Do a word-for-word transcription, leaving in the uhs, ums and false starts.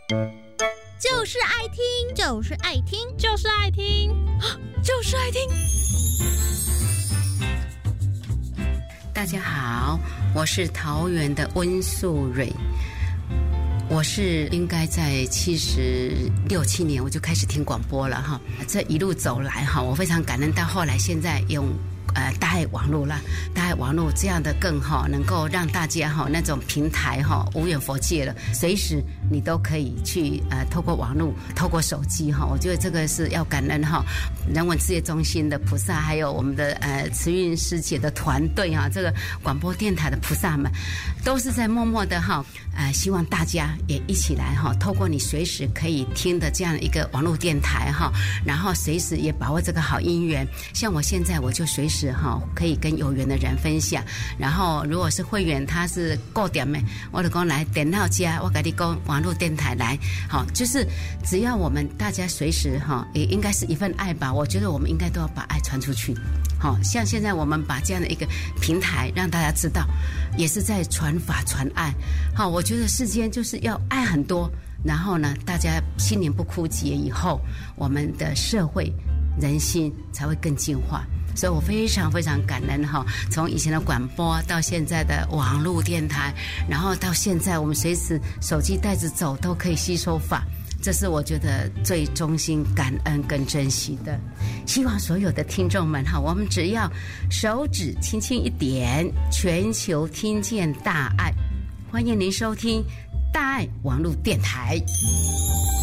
就是爱听， 就是爱听， 就是爱听， 就是爱听。 大家好，我是桃园的温素蕊。我是应该在七十六七年我就开始听广播了哈，这一路走来哈，我非常感恩。到后来现在用呃大爱网络啦，大爱网络这样的更好，能够让大家哈那种平台哈无远弗届了，随时你都可以去呃透过网络，透过手机哈，我觉得这个是要感恩哈人文事业中心的菩萨，还有我们的呃慈运师姐的团队啊，这个广播电台的菩萨们，都是在默默的哈呃希望大家也一起来哈，透过你随时可以听的这样一个网络电台哈，然后随时也把握这个好姻缘。像我现在我就随时哈可以跟有缘的人分享，然后如果是会员他是固定的，我就讲来电脑家，我跟你讲网络电台来，好，就是只要我们大家随时哈，也应该是一份爱吧。我觉得我们应该都要把爱传出去。好，像现在我们把这样的一个平台让大家知道，也是在传法传爱。好，我觉得世间就是要爱很多，然后呢，大家心灵不枯竭以后，我们的社会人心才会更进化。所以我非常非常感恩哈，从以前的广播到现在的网络电台，然后到现在我们随时手机带着走都可以吸收法，这是我觉得最衷心感恩跟珍惜的。希望所有的听众们哈，我们只要手指轻轻一点，全球听见大爱。欢迎您收听大爱网络电台。